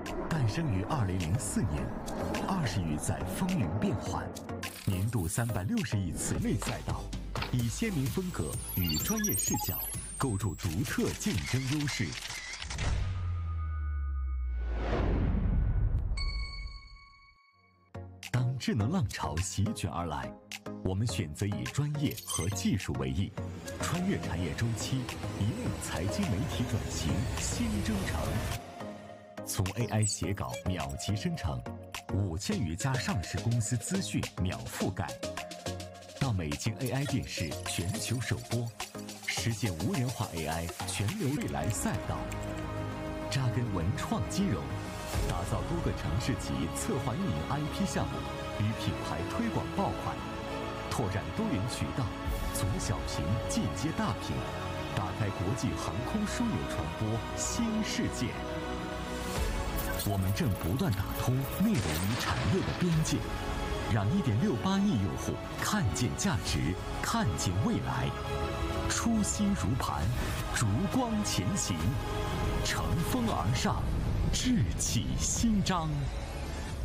诞生于2004年，20余载风云变幻，年度360亿次内赛道，以鲜明风格与专业视角构筑独特竞争优势。当智能浪潮席卷而来，我们选择以专业和技术为翼，穿越产业周期，引领财经媒体转型新征程。从 AI 写稿秒级生成，5000余家上市公司资讯秒覆盖，到美京 AI 电视全球首播，实现无人化 AI 全流未来赛道，扎根文创金融，打造多个城市级策划运营 IP 项目与品牌推广爆款，拓展多元渠道，从小屏进阶大屏，打开国际航空枢纽传播新世界。我们正不断打通内容与产业的边界，让1.68亿用户看见价值，看见未来。初心如磐，烛光前行，乘风而上，志气新章。